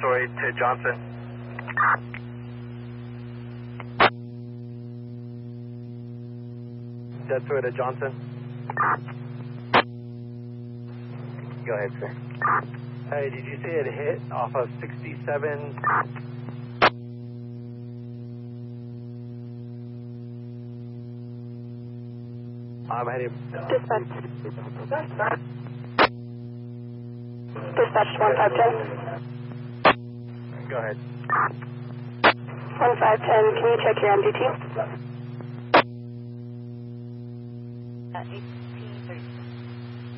story to Johnson. Dead story to Johnson. Go ahead, sir. Hey, did you see it hit off of 67? I'm heading. Dispatch. Dispatch 1510. Go ahead. 1510, can you check your MDT?